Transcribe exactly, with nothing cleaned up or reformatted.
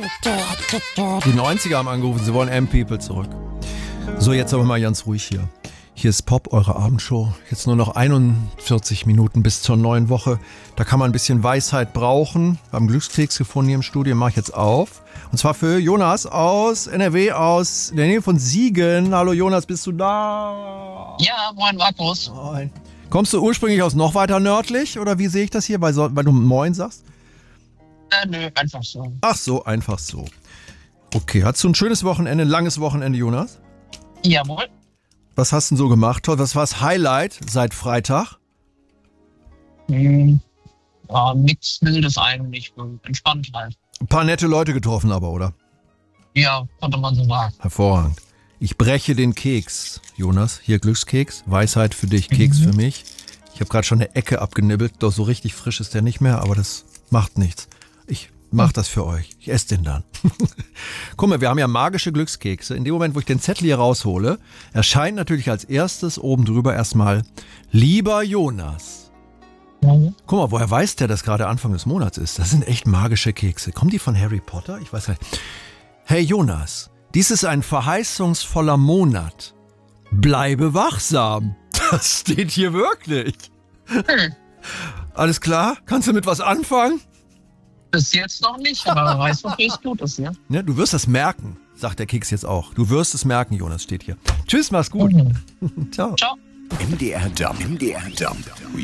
Die neunziger haben angerufen, sie wollen M-People zurück. So, jetzt aber mal ganz ruhig hier. Hier ist Pop, eure Abendshow. Jetzt nur noch einundvierzig Minuten bis zur neuen Woche. Da kann man ein bisschen Weisheit brauchen. Wir haben Glückskeks gefunden hier im Studio, mache ich jetzt auf. Und zwar für Jonas aus N R W, aus der Nähe von Siegen. Hallo Jonas, bist du da? Ja, moin Markus. Moin. Kommst du ursprünglich aus noch weiter nördlich? Oder wie sehe ich das hier, weil, so, weil du Moin sagst? Äh, nö, einfach so. Ach so, einfach so. Okay, hattest du ein schönes Wochenende, ein langes Wochenende, Jonas? Jawohl. Was hast du denn so gemacht? Was war das Highlight seit Freitag? Hm, ja, nix Wildes eigentlich. Entspannt halt. Ein paar nette Leute getroffen aber, oder? Ja, konnte man so sagen. Hervorragend. Ich breche den Keks, Jonas. Hier Glückskeks. Weisheit für dich, Keks mhm. für mich. Ich habe gerade schon eine Ecke abgenibbelt. Doch so richtig frisch ist der nicht mehr, aber das macht nichts. Ich mach das für euch. Ich esse den dann. Guck mal, wir haben ja magische Glückskekse. In dem Moment, wo ich den Zettel hier raushole, erscheint natürlich als erstes oben drüber erstmal Lieber Jonas. Mhm. Guck mal, woher weiß der, dass gerade Anfang des Monats ist? Das sind echt magische Kekse. Kommen die von Harry Potter? Ich weiß gar nicht. Hey Jonas, dies ist ein verheißungsvoller Monat. Bleibe wachsam. Das steht hier wirklich. Hm. Alles klar? Kannst du mit was anfangen? Bis jetzt noch nicht, aber wer weiß, wofür es gut ist, ja? Ne, du wirst das merken, sagt der Keks jetzt auch. Du wirst es merken, Jonas, steht hier. Tschüss, mach's gut. Mhm. Ciao. Ciao. M D R Dump. M D R Dump.